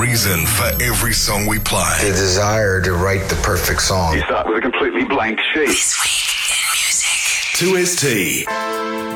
reason for every song we play. The desire to write the perfect song. You start with a completely blank sheet. This week in music. 2ST.